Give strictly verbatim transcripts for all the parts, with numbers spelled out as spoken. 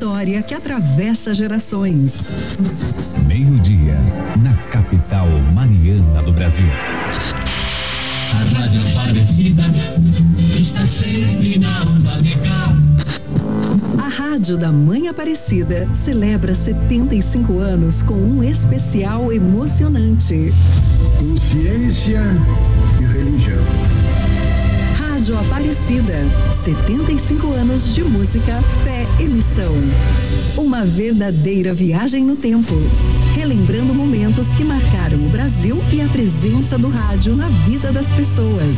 história que atravessa gerações. Meio-dia, na capital mariana do Brasil. A Rádio Aparecida está sempre na onda legal. A Rádio da Mãe Aparecida celebra setenta e cinco anos com um especial emocionante. Consciência e religião. Rádio Aparecida, setenta e cinco anos de música, fé e missão. Uma verdadeira viagem no tempo, relembrando momentos que marcaram o Brasil e a presença do rádio na vida das pessoas.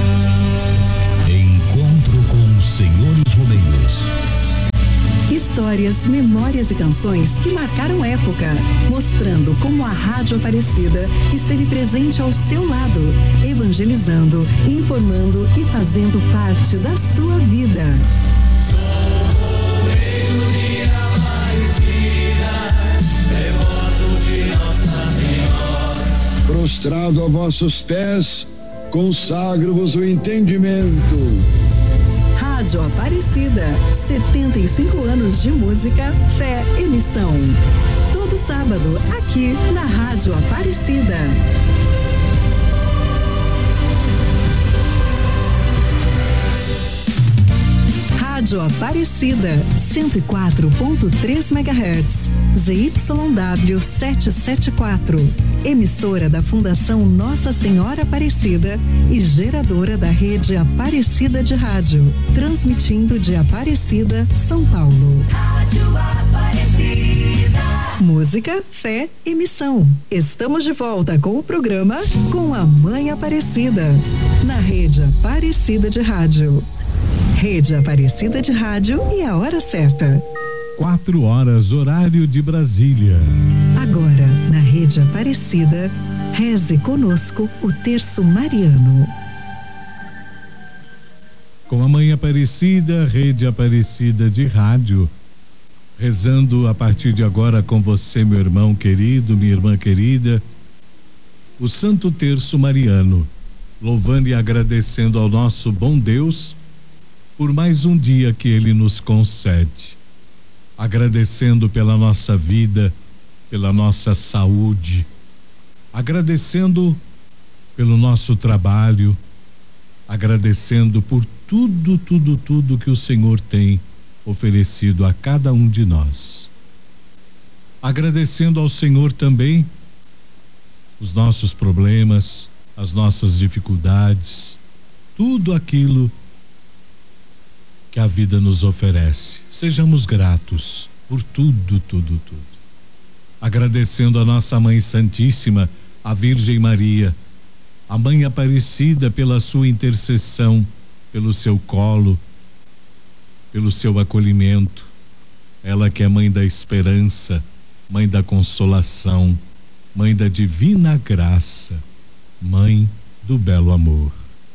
Encontro com os senhores Romeiros. Histórias, memórias e canções que marcaram época, mostrando como a Rádio Aparecida esteve presente ao seu lado, evangelizando, informando e fazendo parte da sua vida. Sou reino de Aparecida, devoto de Nossa Senhora. Prostrado a vossos pés, consagro-vos o entendimento. Rádio Aparecida, setenta e cinco anos de música, fé e missão. Todo sábado, aqui na Rádio Aparecida. Rádio Aparecida, cento e quatro ponto três megahertz, Z Y W setecentos e setenta e quatro. Emissora da Fundação Nossa Senhora Aparecida e geradora da rede Aparecida de Rádio, transmitindo de Aparecida, São Paulo. Rádio Aparecida. Música, fé e missão. Estamos de volta com o programa Com a Mãe Aparecida, na rede Aparecida de Rádio. Rede Aparecida de Rádio e a hora certa. Quatro horas, horário de Brasília. Agora, na Rede Aparecida, reze conosco o terço mariano. Com a Mãe Aparecida, Rede Aparecida de Rádio, rezando a partir de agora com você, meu irmão querido, minha irmã querida, o Santo Terço Mariano, louvando e agradecendo ao nosso bom Deus por mais um dia que Ele nos concede, agradecendo pela nossa vida, pela nossa saúde, agradecendo pelo nosso trabalho, agradecendo por tudo, tudo, tudo que o Senhor tem oferecido a cada um de nós. Agradecendo ao Senhor também os nossos problemas, as nossas dificuldades, tudo aquilo que a vida nos oferece. Sejamos gratos por tudo, tudo, tudo. Agradecendo a nossa Mãe Santíssima, a Virgem Maria, a Mãe Aparecida, pela sua intercessão, pelo seu colo, pelo seu acolhimento. Ela que é Mãe da esperança, Mãe da consolação, Mãe da divina graça, Mãe do belo amor.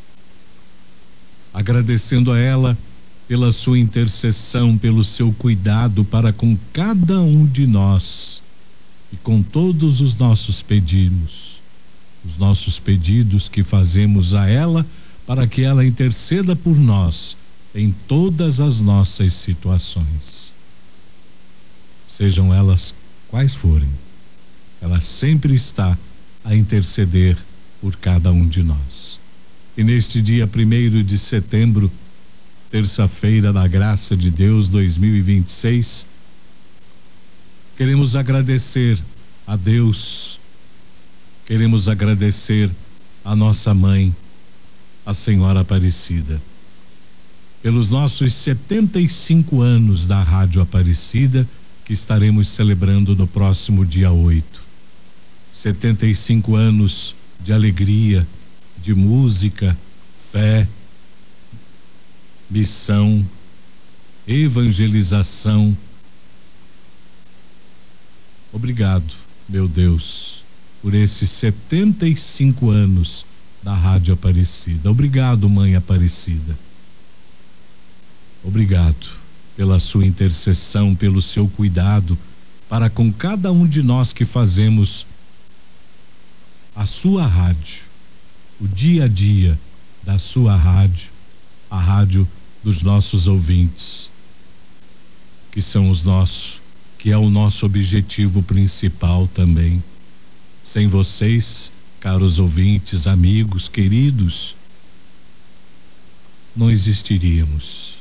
Agradecendo a ela pela sua intercessão, pelo seu cuidado para com cada um de nós e com todos os nossos pedidos, os nossos pedidos que fazemos a ela para que ela interceda por nós em todas as nossas situações. Sejam elas quais forem, ela sempre está a interceder por cada um de nós. E neste dia primeiro de setembro, terça-feira da graça de Deus dois mil e vinte e seis, queremos agradecer a Deus, queremos agradecer a nossa mãe, a Senhora Aparecida, pelos nossos setenta e cinco anos da Rádio Aparecida, que estaremos celebrando no próximo dia oito. setenta e cinco anos de alegria, de música, fé, missão, evangelização. Obrigado, meu Deus, por esses setenta e cinco anos da Rádio Aparecida. Obrigado, Mãe Aparecida. Obrigado pela sua intercessão, pelo seu cuidado para com cada um de nós que fazemos a sua rádio, o dia a dia da sua rádio, a rádio dos nossos ouvintes. que são os nossos, que é o nosso objetivo principal também. Sem vocês, caros ouvintes, amigos, queridos, não existiríamos.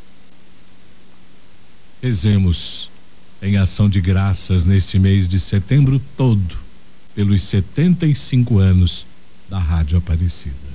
Rezemos em ação de graças neste mês de setembro todo, pelos setenta e cinco anos da Rádio Aparecida.